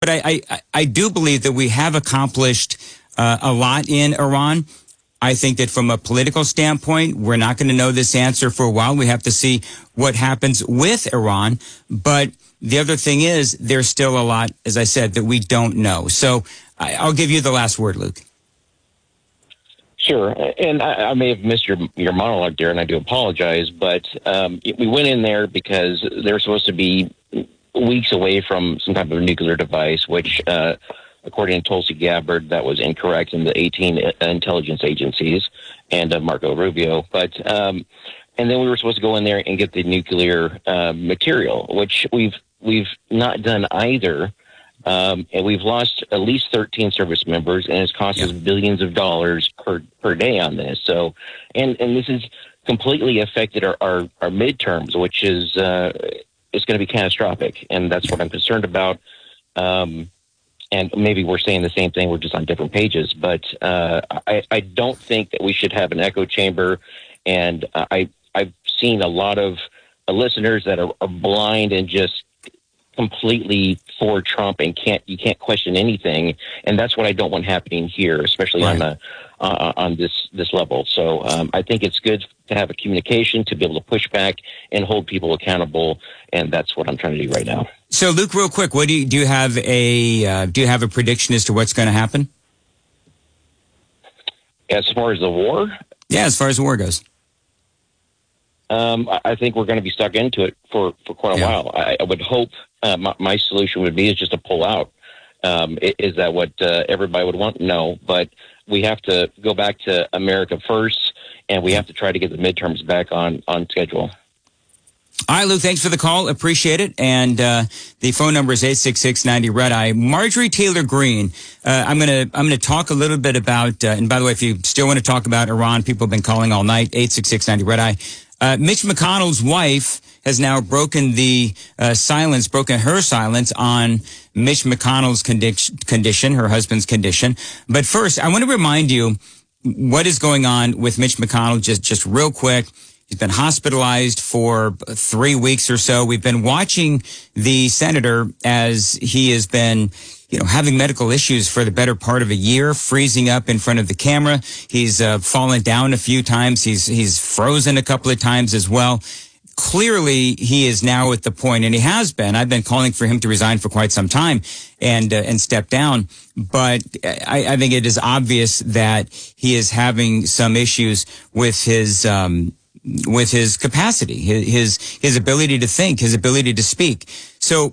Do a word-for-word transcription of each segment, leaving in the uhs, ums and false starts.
but I, I, I do believe that we have accomplished uh, a lot in Iran. I think that from a political standpoint, we're not going to know this answer for a while. We have to see what happens with Iran. But the other thing is, there's still a lot, as I said, that we don't know. So I, I'll give you the last word, Luke. Sure. And I, I may have missed your your monologue there, and I do apologize. But um, we went in there because they're supposed to be weeks away from some type of nuclear device, which, uh, according to Tulsi Gabbard, that was incorrect in the eighteen intelligence agencies and uh, Marco Rubio. But um, and then we were supposed to go in there and get the nuclear uh, material, which we've we've not done either. Um, and we've lost at least thirteen service members, and it's cost yeah. us billions of dollars per, per day on this. So, and, and this has completely affected our, our, our midterms, which is, uh, is going to be catastrophic. And that's what I'm concerned about. Um, and maybe we're saying the same thing. We're just on different pages, but, uh, I, I don't think that we should have an echo chamber. And uh, I, I've seen a lot of uh, listeners that are, are blind and just completely for Trump and can't you can't question anything, and that's what I don't want happening here, especially right. on the uh, on this this level. So um, I think it's good to have a communication, to be able to push back and hold people accountable, and that's what I'm trying to do right now. So, Luke, real quick, what do you do? You have a uh, do you have a prediction as to what's going to happen? As far as the war, yeah, as far as the war goes. Um, I think we're going to be stuck into it for, for quite a yeah. while. I, I would hope uh, my, my solution would be is just to pull out. Um, is that what uh, everybody would want? No, but we have to go back to America first, and we have to try to get the midterms back on, on schedule. All right, Luke, thanks for the call. Appreciate it. And uh, the phone number is eight six six, ninety, red eye. Marjorie Taylor Greene, uh, I'm going to I'm going to talk a little bit about, uh, and by the way, if you still want to talk about Iran, people have been calling all night, eight six six, ninety, red eye. Uh, Mitch McConnell's wife has now broken the uh, silence, broken her silence on Mitch McConnell's condi- condition, her husband's condition. But first, I want to remind you what is going on with Mitch McConnell, just, just real quick. He's been hospitalized for three weeks or so. We've been watching the senator as he has been, you know, having medical issues for the better part of a year, freezing up in front of the camera. He's uh, fallen down a few times. He's he's frozen a couple of times as well. Clearly, he is now at the point, and he has been. I've been calling for him to resign for quite some time and uh, and step down. But I, I think it is obvious that he is having some issues with his um, with his capacity, his, his his ability to think, his ability to speak. So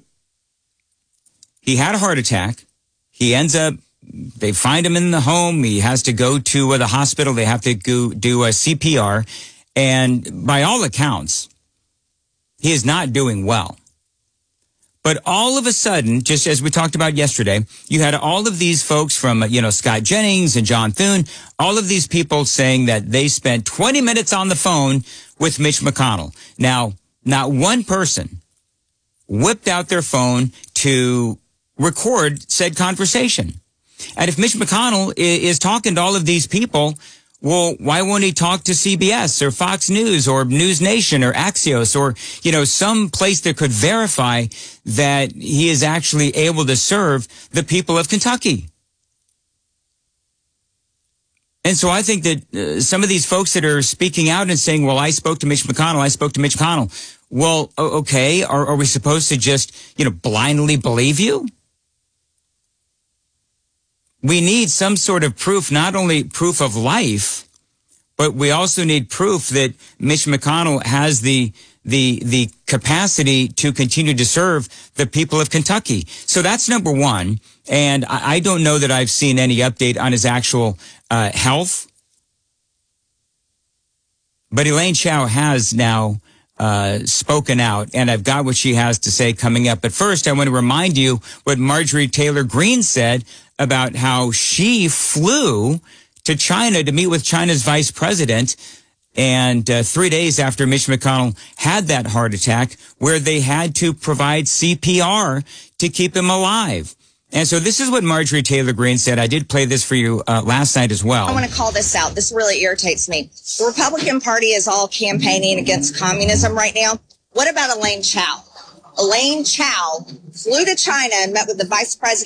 he had a heart attack. He ends up, they find him in the home. He has to go to uh, the hospital. They have to go do a C P R. And by all accounts, he is not doing well. But all of a sudden, just as we talked about yesterday, you had all of these folks from, you know, Scott Jennings and John Thune, all of these people saying that they spent twenty minutes on the phone with Mitch McConnell. Now, not one person whipped out their phone to record said conversation. And if Mitch McConnell is talking to all of these people, well, why won't he talk to C B S or Fox News or News Nation or Axios or, you know, some place that could verify that he is actually able to serve the people of Kentucky? And so I think that uh, some of these folks that are speaking out and saying, well, I spoke to Mitch McConnell, I spoke to Mitch McConnell. Well, okay, are, are we supposed to just, you know, blindly believe you? We need some sort of proof, not only proof of life, but we also need proof that Mitch McConnell has the the the capacity to continue to serve the people of Kentucky. So that's number one. And I, I don't know that I've seen any update on his actual uh, health. But Elaine Chao has now uh spoken out, and I've got what she has to say coming up. But first, I want to remind you what Marjorie Taylor Greene said about how she flew to China to meet with China's vice president, and uh, three days after Mitch McConnell had that heart attack, where they had to provide C P R to keep him alive. And so this is what Marjorie Taylor Greene said. I did play this for you uh, last night as well. I want to call this out. This really irritates me. The Republican Party is all campaigning against communism right now. What about Elaine Chao? Elaine Chao flew to China and met with the vice president